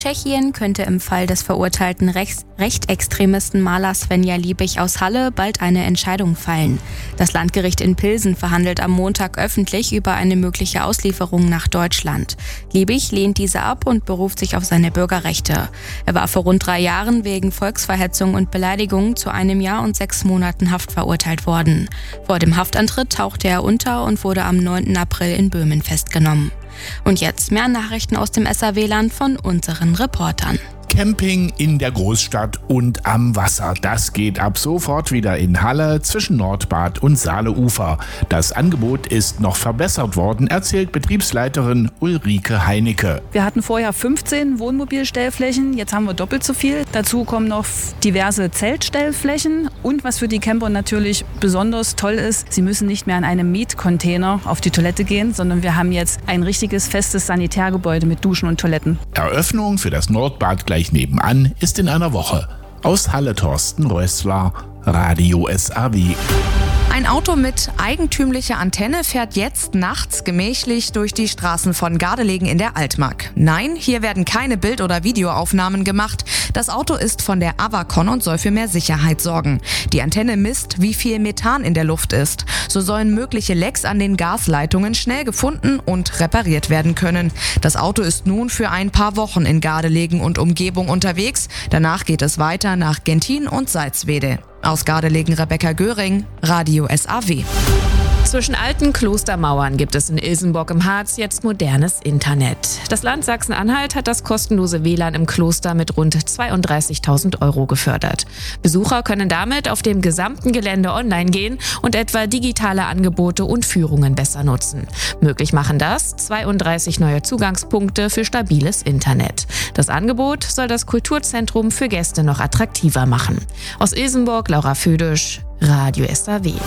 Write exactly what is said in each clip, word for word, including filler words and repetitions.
Tschechien könnte im Fall des verurteilten Rechts- Rechtsextremisten Maler Svenja Liebig aus Halle bald eine Entscheidung fallen. Das Landgericht in Pilsen verhandelt am Montag öffentlich über eine mögliche Auslieferung nach Deutschland. Liebig lehnt diese ab und beruft sich auf seine Bürgerrechte. Er war vor rund drei Jahren wegen Volksverhetzung und Beleidigung zu einem Jahr und sechs Monaten Haft verurteilt worden. Vor dem Haftantritt tauchte er unter und wurde am neunten April in Böhmen festgenommen. Und jetzt mehr Nachrichten aus dem S R W-Land von unseren Reportern. Camping in der Großstadt und am Wasser. Das geht ab sofort wieder in Halle zwischen Nordbad und Saaleufer. Das Angebot ist noch verbessert worden, erzählt Betriebsleiterin Ulrike Heinecke. Wir hatten vorher fünfzehn Wohnmobilstellflächen, jetzt haben wir doppelt so viel. Dazu kommen noch diverse Zeltstellflächen und was für die Camper natürlich besonders toll ist, sie müssen nicht mehr in einem Mietcontainer auf die Toilette gehen, sondern wir haben jetzt ein richtiges festes Sanitärgebäude mit Duschen und Toiletten. Eröffnung für das Nordbad gleich nebenan ist in einer Woche. Aus Halle Thorsten Rössler, Radio S R W. Ein Auto mit eigentümlicher Antenne fährt jetzt nachts gemächlich durch die Straßen von Gardelegen in der Altmark. Nein, hier werden keine Bild- oder Videoaufnahmen gemacht. Das Auto ist von der Avacon und soll für mehr Sicherheit sorgen. Die Antenne misst, wie viel Methan in der Luft ist. So sollen mögliche Lecks an den Gasleitungen schnell gefunden und repariert werden können. Das Auto ist nun für ein paar Wochen in Gardelegen und Umgebung unterwegs. Danach geht es weiter nach Gentin und Salzwedel. Aus Gardelegen Rebecca Göring, Radio S R W. Zwischen alten Klostermauern gibt es in Ilsenburg im Harz jetzt modernes Internet. Das Land Sachsen-Anhalt hat das kostenlose W L A N im Kloster mit rund zweiunddreißigtausend Euro gefördert. Besucher können damit auf dem gesamten Gelände online gehen und etwa digitale Angebote und Führungen besser nutzen. Möglich machen das zweiunddreißig neue Zugangspunkte für stabiles Internet. Das Angebot soll das Kulturzentrum für Gäste noch attraktiver machen. Aus Ilsenburg, Laura Födisch, Radio S R W.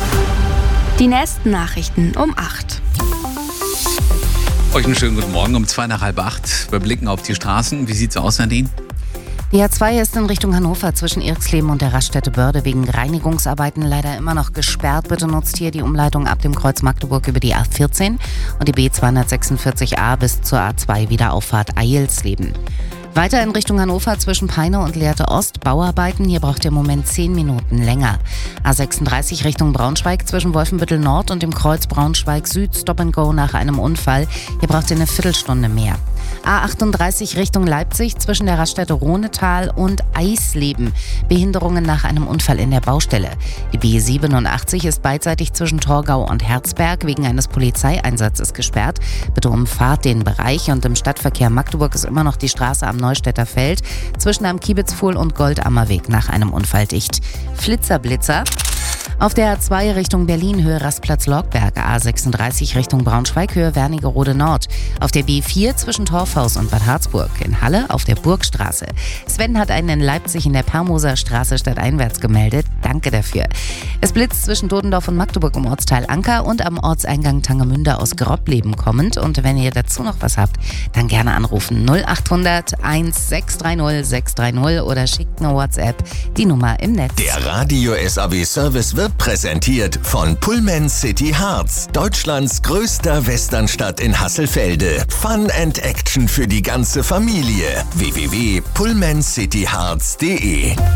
Die nächsten Nachrichten um acht. Euch einen schönen guten Morgen um zwei nach halb acht. Wir blicken auf die Straßen. Wie sieht's aus, Nadine? Die A zwei ist in Richtung Hannover zwischen Irxleben und der Raststätte Börde wegen Reinigungsarbeiten leider immer noch gesperrt. Bitte nutzt hier die Umleitung ab dem Kreuz Magdeburg über die A vierzehn und die B zweihundertsechsundvierzig A bis zur A zwei Wiederauffahrt Eilsleben. Weiter in Richtung Hannover zwischen Peine und Lehrte Ost, Bauarbeiten. Hier braucht ihr im Moment zehn Minuten länger. A sechsunddreißig Richtung Braunschweig zwischen Wolfenbüttel Nord und dem Kreuz Braunschweig Süd, Stop and Go nach einem Unfall. Hier braucht ihr eine Viertelstunde mehr. A achtunddreißig Richtung Leipzig zwischen der Raststätte Rohnetal und Eisleben. Behinderungen nach einem Unfall in der Baustelle. Die B siebenundachtzig ist beidseitig zwischen Torgau und Herzberg wegen eines Polizeieinsatzes gesperrt. Bitte umfahrt den Bereich und im Stadtverkehr Magdeburg ist immer noch die Straße am Neustädter Feld zwischen am Kiebitzpfuhl und Goldammerweg nach einem Unfall dicht. Flitzerblitzer. Auf der A zwei Richtung Berlin, Höhe Rastplatz Lorgberg, A sechsunddreißig Richtung Braunschweig, Höhe Wernigerode Nord. Auf der B vier zwischen Torfhaus und Bad Harzburg. In Halle auf der Burgstraße. Sven hat einen in Leipzig in der Permoser Straße stadteinwärts gemeldet. Danke dafür. Es blitzt zwischen Dodendorf und Magdeburg im Ortsteil Anker und am Ortseingang Tangemünde aus Grobbleben kommend. Und wenn ihr dazu noch was habt, dann gerne anrufen null achthundert eins sechs drei null sechs drei null oder schickt eine WhatsApp, die Nummer im Netz. Der Radio S R W Service wird präsentiert von Pullman City Harz, Deutschlands größter Westernstadt in Hasselfelde. Fun and Action für die ganze Familie. w w w punkt pullman city harz punkt d e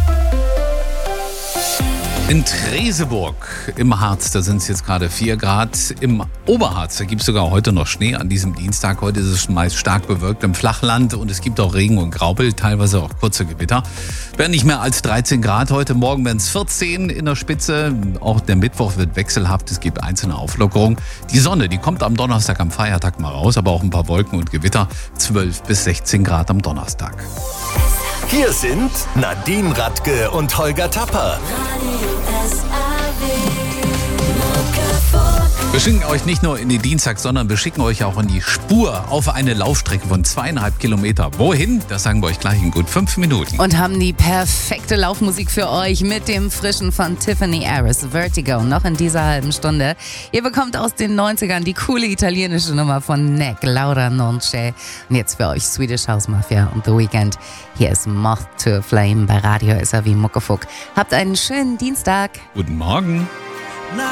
In Treseburg im Harz, da sind es jetzt gerade vier Grad. Im Oberharz, da gibt es sogar heute noch Schnee an diesem Dienstag. Heute ist es meist stark bewölkt im Flachland und es gibt auch Regen und Graupel, teilweise auch kurze Gewitter. Werden nicht mehr als dreizehn Grad heute. Morgen werden es vierzehn in der Spitze. Auch der Mittwoch wird wechselhaft. Es gibt einzelne Auflockerungen. Die Sonne, die kommt am Donnerstag, am Feiertag mal raus, aber auch ein paar Wolken und Gewitter. zwölf bis sechzehn Grad am Donnerstag. Hier sind Nadine Radke und Holger Tapper. Wir schicken euch nicht nur in den Dienstag, sondern wir schicken euch auch in die Spur auf eine Laufstrecke von zweieinhalb Kilometer. Wohin? Das sagen wir euch gleich in gut fünf Minuten. Und haben die perfekte Laufmusik für euch mit dem frischen von Tiffany Harris, Vertigo, noch in dieser halben Stunde. Ihr bekommt aus den neunzigern die coole italienische Nummer von Neck, Laura Non C'è. Und jetzt für euch Swedish House Mafia und The Weeknd. Hier ist Moth to a Flame bei Radio S R W Muckefuck. Habt einen schönen Dienstag. Guten Morgen.